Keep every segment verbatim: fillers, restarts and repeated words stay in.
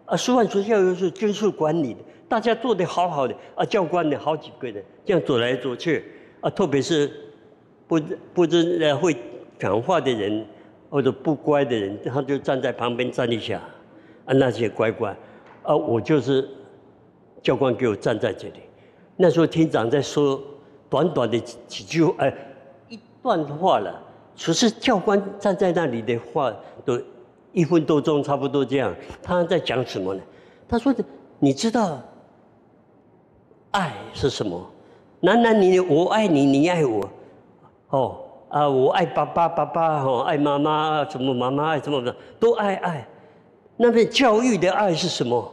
啊，师范学校又是军事管理的，大家做得好好的啊，教官的好几个人这样走来走去啊，特别是不不知呃会讲话的人或者不乖的人，他就站在旁边站一下啊，那些乖乖啊，我就是教官给我站在这里。那时候厅长在说短短的几几句哎一段话了，可是教官站在那里的话都。一分多钟，差不多这样。他在讲什么呢？他说：“你知道爱是什么？男男女女，我爱你，你爱我。哦啊，我爱爸爸，爸爸哦，爱妈妈，什么妈妈爱什么的，都爱爱。那么教育的爱是什么？”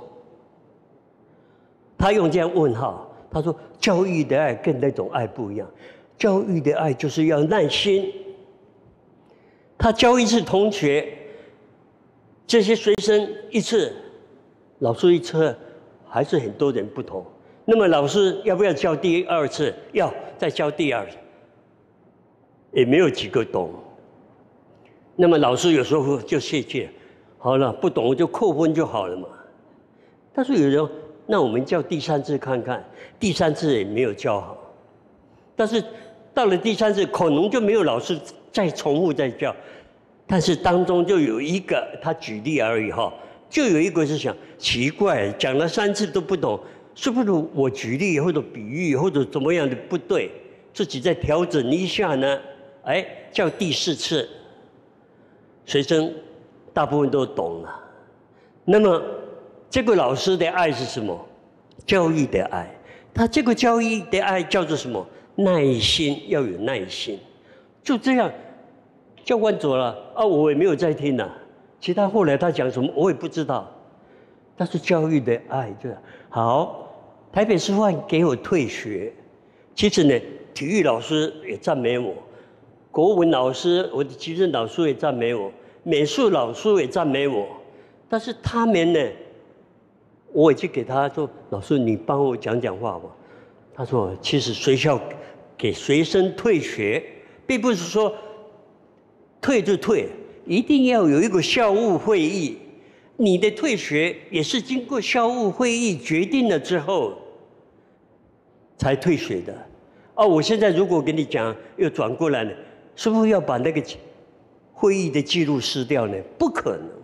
他用这样问号。他说：“教育的爱跟那种爱不一样。教育的爱就是要耐心。他教一次同学。”这些学生一次，老师一次，还是很多人不同。那么老师要不要教第二次？要，再教第二次，也没有几个懂。那么老师有时候就泄气，好了，不懂就扣分就好了嘛。但是有人，那我们教第三次看看，第三次也没有教好。但是到了第三次，可能就没有老师再重复再教。但是当中就有一个，他举例而已哈，就有一个是想奇怪，讲了三次都不懂，是不是我举例或者比喻或者怎么样的不对，自己再调整一下呢？哎，叫第四次，学生大部分都懂了。那么这个老师的爱是什么？教育的爱。他这个教育的爱叫做什么？耐心，要有耐心。就这样。教官走了啊，我也没有再听了。其他后来他讲什么，我也不知道。但是教育的爱就是好。台北师范给我退学，其实呢，体育老师也赞美我，国文老师、我的其实老师也赞美我，美术老师也赞美我。但是他们呢，我也去给他说，老师你帮我讲讲话吧。他说，其实学校给学生退学，并不是说。退就退，一定要有一个校务会议。你的退学也是经过校务会议决定了之后才退学的。哦，我现在如果跟你讲，又转过来了，是不是要把那个会议的记录撕掉呢？不可能。